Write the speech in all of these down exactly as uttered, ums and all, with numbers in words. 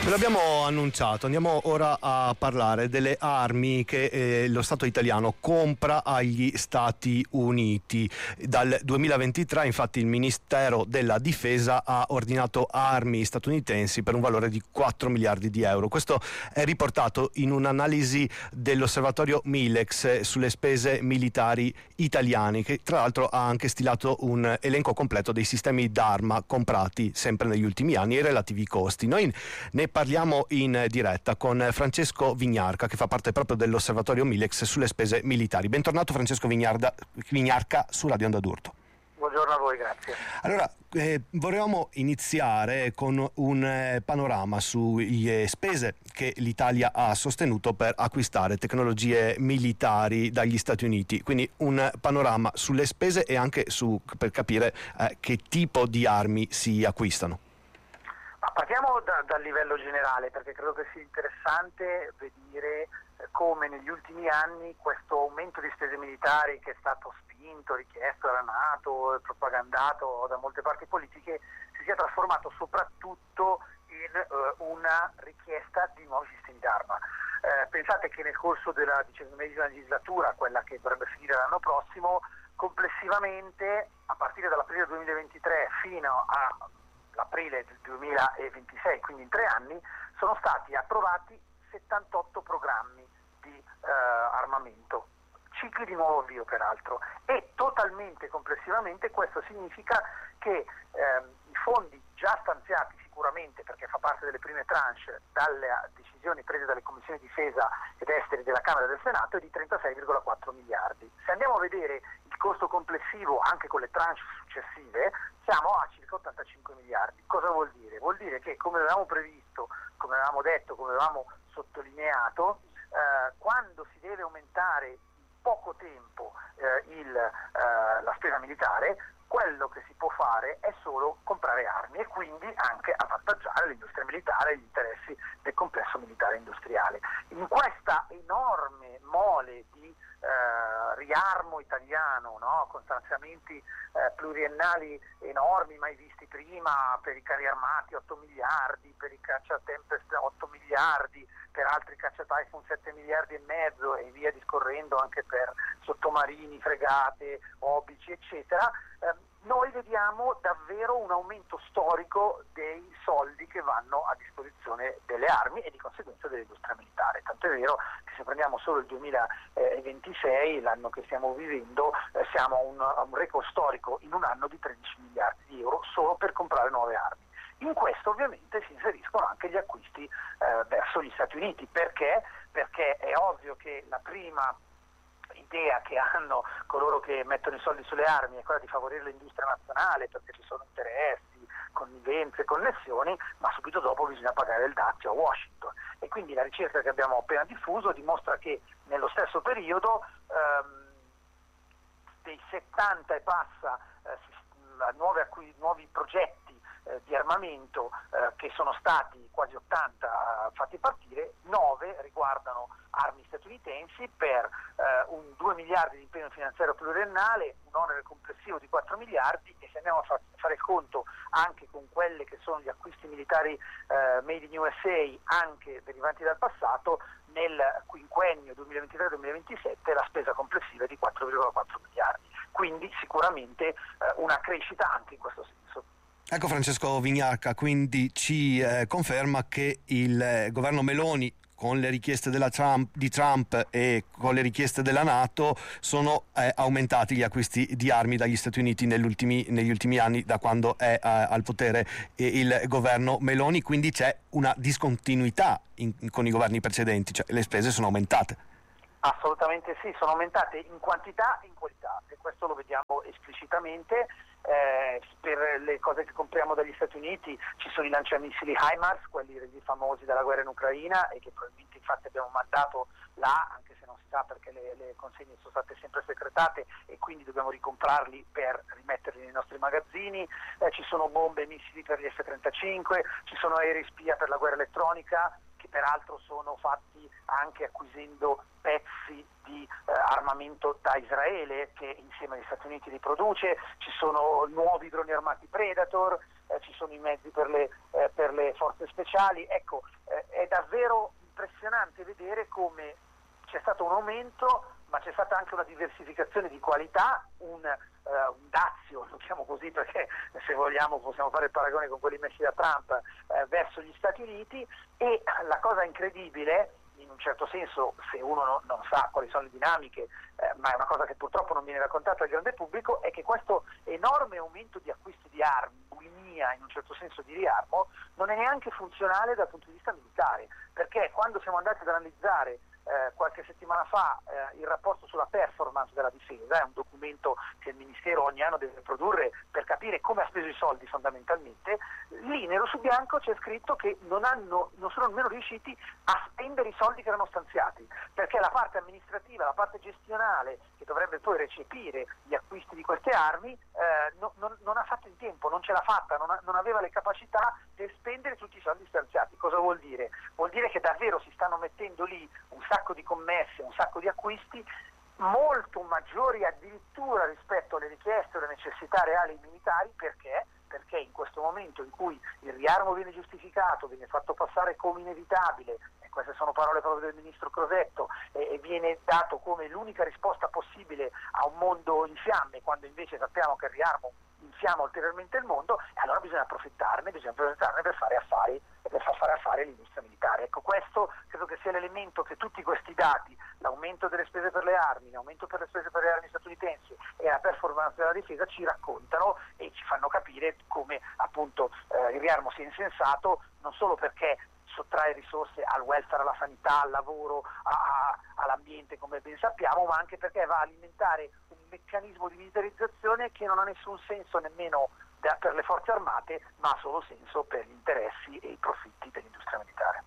Ve l'abbiamo annunciato, andiamo ora a parlare delle armi che eh, lo Stato italiano compra agli Stati Uniti. Dal duemilaventitré infatti il Ministero della Difesa ha ordinato armi statunitensi per un valore di quattro miliardi di euro. Questo è riportato in un'analisi dell'osservatorio Milex sulle spese militari italiane, che tra l'altro ha anche stilato un elenco completo dei sistemi d'arma comprati sempre negli ultimi anni e i relativi costi. Noi ne parliamo in diretta con Francesco Vignarca, che fa parte proprio dell'osservatorio Milex sulle spese militari. Bentornato Francesco Vignarda, Vignarca su Radio Onda d'Urto. Buongiorno a voi, grazie. Allora, eh, vorremmo iniziare con un eh, panorama sulle spese che l'Italia ha sostenuto per acquistare tecnologie militari dagli Stati Uniti, quindi un panorama sulle spese e anche su, per capire eh, che tipo di armi si acquistano. Ma partiamo da, dal livello generale, perché credo che sia interessante vedere eh, come negli ultimi anni questo aumento di spese militari, che è stato spinto, richiesto dalla NATO, propagandato da molte parti politiche, si sia trasformato soprattutto in eh, una richiesta di nuovi sistemi d'arma. Eh, pensate che nel corso della diciannovesima legislatura, quella che dovrebbe finire l'anno prossimo, complessivamente a partire dall'aprile duemilaventitré fino a l'aprile del duemilaventisei, quindi in tre anni, sono stati approvati settantotto programmi di eh, armamento, cicli di nuovo avvio peraltro, e totalmente complessivamente questo significa che ehm, i fondi già stanziati sicuramente, perché fa parte delle prime tranche dalle decisioni prese dalle commissioni difesa ed esteri della Camera e del Senato, è di trentasei virgola quattro miliardi. Se andiamo a vedere il costo complessivo anche con le tranche successive, siamo a circa ottantacinque miliardi. Cosa vuol dire? Vuol dire che, come avevamo previsto, come avevamo detto, come avevamo sottolineato, eh, quando si deve aumentare in poco tempo eh, il, eh, la spesa militare, quello che si può fare è solo comprare armi e quindi anche avvantaggiare l'industria militare e gli interessi del complesso militare industriale. In questa enorme mole di eh, riarmo italiano, no? Con stanziamenti eh, pluriennali enormi, mai visti prima, per i carri armati otto miliardi, per i caccia Tempest otto miliardi, per altri caccia Typhoon sette miliardi e mezzo e via discorrendo, anche per sottomarini, fregate, obici, eccetera. Eh, noi vediamo davvero un aumento storico dei soldi che vanno a disposizione delle armi e di conseguenza dell'industria militare. Tanto è vero che se prendiamo solo il duemilaventisei, l'anno che stiamo vivendo, eh, siamo a un, a un record storico in un anno di tredici miliardi di euro solo per comprare nuove armi. In questo ovviamente si inseriscono anche gli acquisti eh, verso gli Stati Uniti. Perché? Perché è ovvio che la prima idea che hanno coloro che mettono i soldi sulle armi è quella di favorire l'industria nazionale, perché ci sono interessi, connivenze, connessioni, ma subito dopo bisogna pagare il dazio a Washington. E quindi la ricerca che abbiamo appena diffuso dimostra che nello stesso periodo ehm, dei settanta e passa eh, nuovi, acqu- nuovi progetti eh, di armamento eh, che sono stati quasi ottanta eh, fatti partire, nove riguardano armi statunitensi per eh, un due miliardi di impegno finanziario pluriennale, un onere complessivo di quattro miliardi, e se andiamo a fa- fare il conto anche con quelle che sono gli acquisti militari eh, made in U S A, anche derivanti dal passato, nel quinquennio duemilaventitré duemilaventisette la spesa complessiva è di quattro virgola quattro miliardi, quindi sicuramente eh, una crescita anche in questo senso. Ecco Francesco Vignarca, quindi ci eh, conferma che il eh, governo Meloni, con le richieste della Trump, di Trump e con le richieste della NATO, sono eh, aumentati gli acquisti di armi dagli Stati Uniti negli ultimi, negli ultimi anni, da quando è eh, al potere eh, il governo Meloni, quindi c'è una discontinuità in, con i governi precedenti, cioè le spese sono aumentate. Assolutamente sì, sono aumentate in quantità e in qualità, e questo lo vediamo esplicitamente. Eh, per le cose che compriamo dagli Stati Uniti ci sono i lanciamissili HIMARS, quelli famosi della guerra in Ucraina, e che probabilmente infatti abbiamo mandato là, anche se non si sa perché le, le consegne sono state sempre segretate e quindi dobbiamo ricomprarli per rimetterli nei nostri magazzini. Eh, ci sono bombe e missili per gli F trentacinque, ci sono aerei spia per la guerra elettronica, che peraltro sono fatti anche acquisendo pezzi di eh, armamento da Israele, che insieme agli Stati Uniti li produce. Ci sono nuovi droni armati Predator, eh, ci sono i mezzi per le, eh, per le forze speciali. Ecco, davvero impressionante vedere come c'è stato un aumento, ma c'è stata anche una diversificazione di qualità, un, uh, un dazio, lo chiamo così perché se vogliamo possiamo fare il paragone con quelli messi da Trump, uh, verso gli Stati Uniti. E la cosa incredibile, in un certo senso, se uno no, non sa quali sono le dinamiche, eh, ma è una cosa che purtroppo non viene raccontata al grande pubblico, è che questo enorme aumento di acquisti di armi, bulimia in un certo senso di riarmo, non è neanche funzionale dal punto di vista militare, perché quando siamo andati ad analizzare Eh, qualche settimana fa eh, il rapporto sulla performance della difesa, è un documento che il Ministero ogni anno deve produrre per capire come ha speso i soldi fondamentalmente, lì nero su bianco c'è scritto che non, hanno, non sono nemmeno riusciti a spendere i soldi che erano stanziati, perché la parte amministrativa, la parte gestionale che dovrebbe poi recepire gli acquisti di queste armi eh, no, non, non ha fatto in tempo, non ce l'ha fatta, non, ha, non aveva le capacità per spendere tutti i soldi stanziati. Cosa vuol dire? Vuol dire che davvero si stanno mettendo lì un sacco di commesse, un sacco di acquisti molto maggiori addirittura rispetto alle richieste o alle necessità reali militari. Perché? Perché in questo momento in cui il riarmo viene giustificato, viene fatto passare come inevitabile, e queste sono parole proprio del ministro Crosetto, e, e viene dato come l'unica risposta possibile a un mondo in fiamme, quando invece sappiamo che il riarmo infiamma ulteriormente il mondo, e allora bisogna approfittarne, bisogna approfittarne per fare affari e per far fare affari all'industria militare. Ecco, questo credo che sia l'elemento che tutti questi dati, l'aumento delle spese per le armi, l'aumento per le spese per le armi statunitensi e la performance della difesa ci raccontano e ci fanno capire come appunto eh, il riarmo sia insensato, non solo perché sottrae risorse al welfare, alla sanità, al lavoro, a, a, all'ambiente, come ben sappiamo, ma anche perché va a alimentare un meccanismo di militarizzazione che non ha nessun senso nemmeno da, per le forze armate, ma ha solo senso per gli interessi e i profitti dell'industria militare.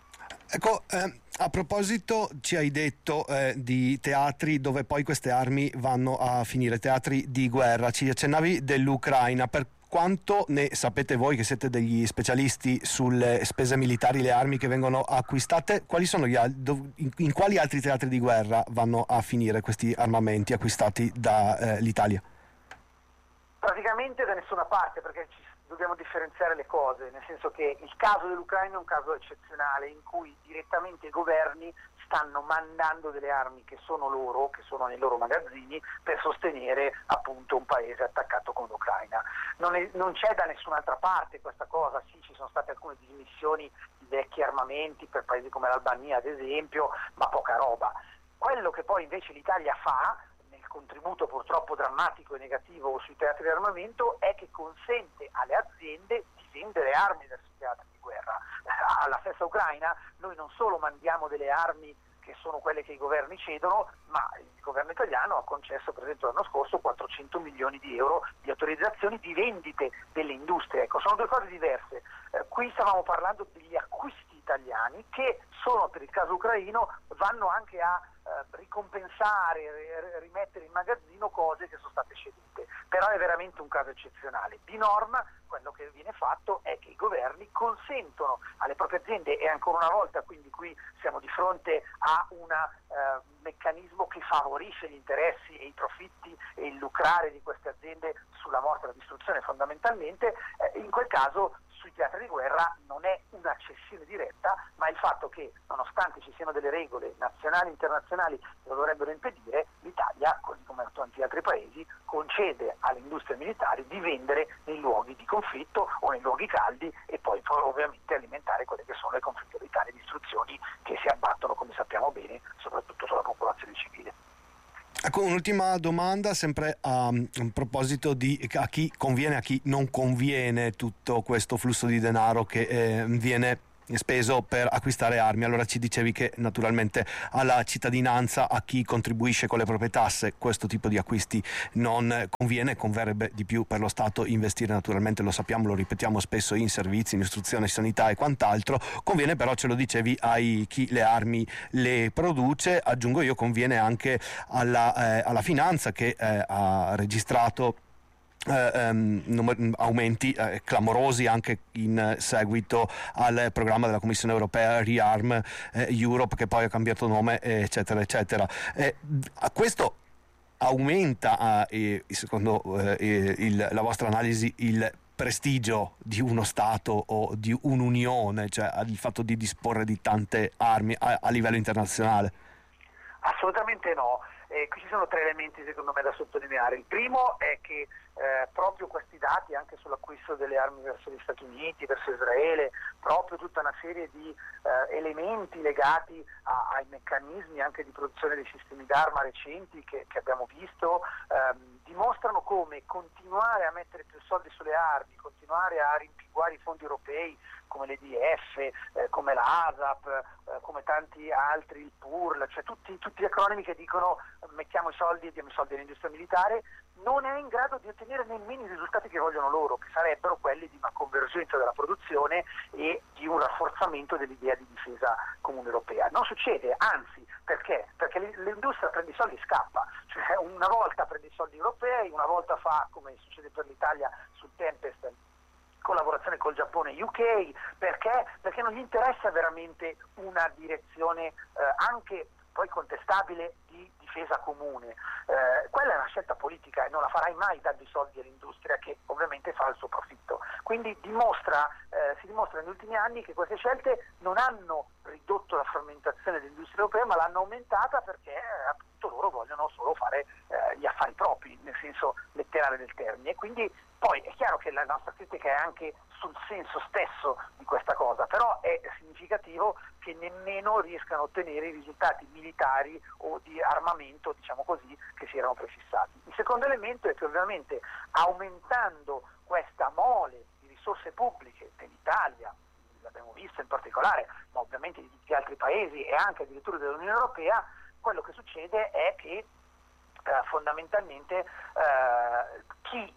Ecco, eh, a proposito, ci hai detto eh, di teatri dove poi queste armi vanno a finire, teatri di guerra, ci accennavi dell'Ucraina. Per quanto ne sapete voi, che siete degli specialisti sulle spese militari, le armi che vengono acquistate, quali sono gli al- dov- in, in quali altri teatri di guerra vanno a finire questi armamenti acquistati dall'Italia? Eh, Praticamente da nessuna parte, perché ci dobbiamo differenziare le cose, nel senso che il caso dell'Ucraina è un caso eccezionale in cui direttamente i governi stanno mandando delle armi che sono loro, che sono nei loro magazzini, per sostenere appunto un paese attaccato come l'Ucraina. Non, è, non c'è da nessun'altra parte questa cosa, sì, ci sono state alcune dismissioni di vecchi armamenti per paesi come l'Albania ad esempio, ma poca roba. Quello che poi invece l'Italia fa, nel contributo purtroppo drammatico e negativo sui teatri di armamento, è che consente alle aziende di vendere armi verso i teatri di guerra. Alla stessa Ucraina noi non solo mandiamo delle armi che sono quelle che i governi cedono, ma il governo italiano ha concesso per esempio l'anno scorso quattrocento milioni di euro di autorizzazioni di vendite delle industrie. Ecco, sono due cose diverse. Eh, qui stavamo parlando degli acquisti italiani che sono, per il caso ucraino, vanno anche a eh, ricompensare, rimettere in magazzino cose che sono state cedute. Però è veramente un caso eccezionale. Di norma quello che viene fatto è che i governi consentono alle proprie aziende, e ancora una volta quindi qui siamo di fronte a un eh, meccanismo che favorisce gli interessi e i profitti e il lucrare di queste aziende sulla morte e la distruzione fondamentalmente, eh, in quel caso sui teatri di guerra non è una cessione diretta, ma il fatto che nonostante ci siano delle regole nazionali e internazionali che lo dovrebbero impedire, l'Italia, così come tanti altri paesi, concede alle industrie militari di vendere nei luoghi di conflitto o nei luoghi caldi e poi, poi ovviamente alimentare quelle che sono le conflittualità e le distruzioni che si abbattono, come sappiamo bene, soprattutto sulla popolazione civile. Ecco, un'ultima domanda sempre a, a proposito di a chi conviene, a chi non conviene tutto questo flusso di denaro che eh, viene speso per acquistare armi. Allora ci dicevi che naturalmente alla cittadinanza, a chi contribuisce con le proprie tasse, questo tipo di acquisti non conviene, converrebbe di più per lo Stato investire, naturalmente lo sappiamo, lo ripetiamo spesso, in servizi, in istruzione, sanità e quant'altro. Conviene però, ce lo dicevi, ai chi le armi le produce, aggiungo io, conviene anche alla, eh, alla finanza che eh, ha registrato Eh, um, aumenti eh, clamorosi anche in seguito al programma della Commissione Europea Rearm eh, Europe, che poi ha cambiato nome, eccetera eccetera. Eh, a questo aumenta, eh, secondo eh, il, la vostra analisi, il prestigio di uno Stato o di un'unione, cioè il fatto di disporre di tante armi a, a livello internazionale? Assolutamente no. Eh, qui ci sono tre elementi secondo me da sottolineare. Il primo è che eh, proprio questi dati anche sull'acquisto delle armi verso gli Stati Uniti, verso Israele, proprio tutta una serie di eh, elementi legati a, ai meccanismi anche di produzione dei sistemi d'arma recenti che, che abbiamo visto, ehm, dimostrano come continuare a mettere più soldi sulle armi, continuare a rimpinguare i fondi europei come l'E D F, eh, come la ASAP, eh, come tanti altri, il P U R L, cioè tutti, tutti gli acronimi che dicono mettiamo i soldi e diamo i soldi all'industria militare, non è in grado di ottenere nemmeno i risultati che vogliono loro, che sarebbero quelli di una convergenza della produzione e di un rafforzamento dell'idea di difesa comune europea. Non succede, anzi, perché? Perché l'industria prende i soldi e scappa, cioè una volta prende i soldi europei, una volta fa, come succede per l'Italia sul Tempest, collaborazione col Giappone e U K, perché? Perché non gli interessa veramente una direzione eh, anche poi contestabile di difesa comune. Eh, quella è una scelta politica e non la farai mai dando i soldi all'industria che ovviamente fa il suo profitto. Quindi dimostra, eh, si dimostra negli ultimi anni che queste scelte non hanno ridotto la frammentazione dell'industria europea, ma l'hanno aumentata perché eh, appunto loro vogliono solo fare eh, gli affari propri, nel senso letterale del termine. Quindi poi è chiaro che la nostra critica è anche sul senso stesso di questa cosa, però è significativo che nemmeno riescano a ottenere i risultati militari o di armamento, diciamo così, che si erano prefissati. Il secondo elemento è che ovviamente aumentando questa mole di risorse pubbliche dell'Italia, l'abbiamo visto in particolare, ma ovviamente di tutti gli altri paesi e anche addirittura dell'Unione Europea, quello che succede è che eh, fondamentalmente eh, chi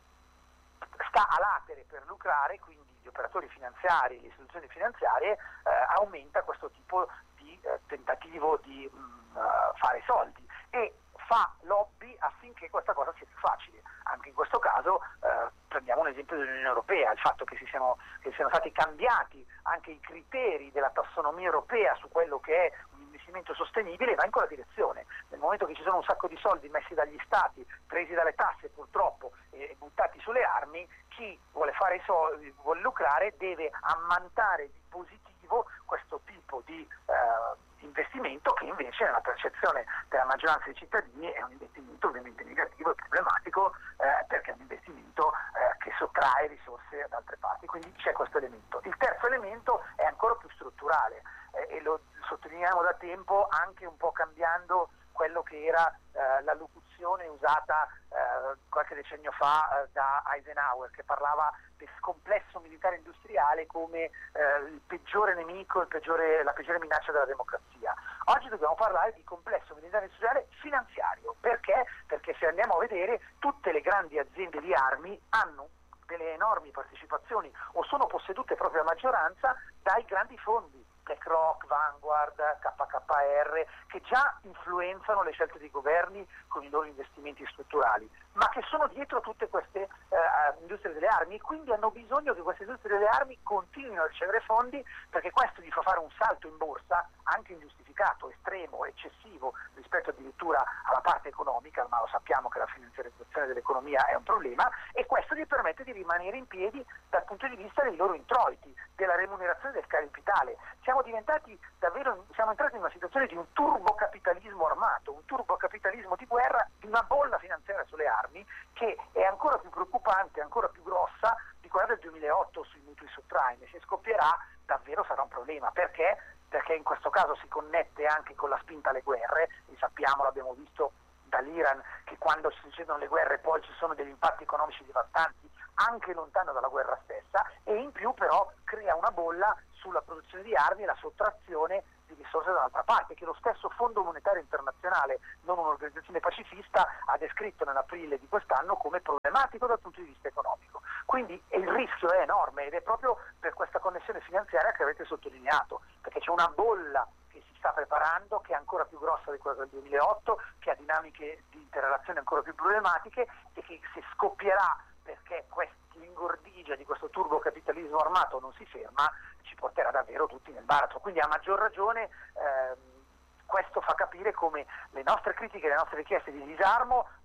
sta a latere per lucrare, quindi gli operatori finanziari, le istituzioni finanziarie, eh, aumenta questo tipo di eh, tentativo di mh, uh, fare soldi e fa lobby affinché questa cosa sia più facile. Anche in questo caso eh, prendiamo un esempio dell'Unione Europea, il fatto che, si siano, che siano stati cambiati anche i criteri della tassonomia europea su quello che è un investimento sostenibile va in quella direzione. Nel momento che ci sono un sacco di soldi messi dagli stati, presi dalle tasse purtroppo e, e buttati sulle armi, chi vuole fare i soldi, vuole lucrare, deve ammantare di positivo questo tipo di eh, investimento che invece nella percezione della maggioranza dei cittadini è un investimento ovviamente negativo e problematico eh, perché è un investimento eh, che sottrae risorse da altre parti, quindi c'è questo elemento. Il terzo elemento è ancora più strutturale eh, e lo sottolineiamo da tempo anche un po' cambiando quello che era eh, la locuzione usata eh, qualche decennio fa eh, da Eisenhower, che parlava del complesso militare industriale come eh, il peggiore nemico, il peggiore, la peggiore minaccia della democrazia. Oggi dobbiamo parlare di complesso militare industriale finanziario. Perché? Perché se andiamo a vedere, tutte le grandi aziende di armi hanno delle enormi partecipazioni o sono possedute proprio a maggioranza dai grandi fondi, BlackRock, Vanguard, K K R, che già influenzano le scelte dei governi con i loro investimenti strutturali, ma che sono dietro tutte queste eh, industrie delle armi e quindi hanno bisogno che queste industrie delle armi continuino a ricevere fondi, perché questo gli fa fare un salto in borsa anche ingiustificato, estremo, eccessivo rispetto addirittura alla parte economica, ma lo sappiamo che la finanziarizzazione dell'economia è un problema, e questo gli permette di rimanere in piedi dal punto di vista dei loro introiti, della remunerazione del capitale. Siamo diventati davvero, siamo entrati in una situazione di un turbocapitalismo armato, un turbocapitalismo di guerra, di una bolla finanziaria sulle armi che è ancora più preoccupante, ancora più grossa di quella del duemilaotto sui mutui subprime. Se scoppierà davvero sarà un problema. Perché? Perché in questo caso si connette anche con la spinta alle guerre, e sappiamo, l'abbiamo visto dall'Iran, che quando si succedono le guerre poi ci sono degli impatti economici devastanti anche lontano dalla guerra stessa, e in più però crea una bolla sulla produzione di armi e la sottrazione di risorse da un'altra parte, che lo stesso Fondo Monetario Internazionale, non un'organizzazione pacifista, ha descritto nell'aprile di quest'anno come problematico dal punto di vista economico. Quindi il rischio è enorme, ed è proprio per questa connessione finanziaria che avete sottolineato, perché c'è una bolla che si sta preparando, che è ancora più grossa di quella del duemilaotto, che ha dinamiche di interrelazione ancora più problematiche, e che se scoppierà perché l'ingordigia di questo turbocapitalismo armato non si ferma, ci porterà davvero tutti nel baratro. Quindi a maggior ragione ehm, questo fa capire come le nostre critiche, le nostre richieste di disarmo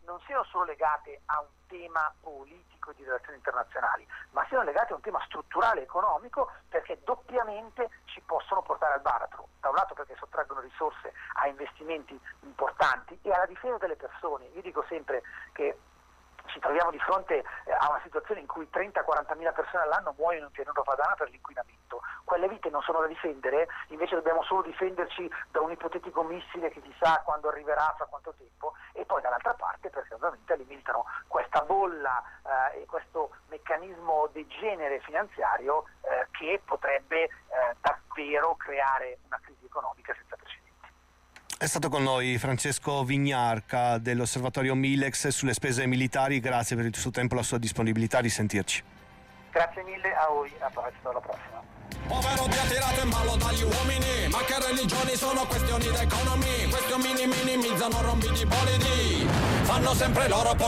non siano solo legate a un tema politico di relazioni internazionali, ma siano legate a un tema strutturale economico, perché doppiamente ci possono portare al baratro. Da un lato perché sottraggono risorse a investimenti importanti e alla difesa delle persone. Io dico sempre che ci troviamo di fronte a una situazione in cui trenta quaranta mila persone all'anno muoiono in pianura padana per l'inquinamento. Quelle vite non sono da difendere, invece dobbiamo solo difenderci da un ipotetico missile che chissà quando arriverà, fra quanto tempo, e poi dall'altra parte perché ovviamente alimentano questa bolla eh, e questo meccanismo degenere finanziario eh, che potrebbe eh, davvero creare una crisi economica senza precedenti. È stato con noi Francesco Vignarca dell'Osservatorio Milex sulle spese militari. Grazie per il suo tempo e la sua disponibilità. Risentirci. Grazie mille a voi, a presto, alla prossima. Povero ti ha tirato in ballo dagli uomini, ma che religioni sono questioni d'economia. Questi omini minimizzano rompi di politi, fanno sempre loro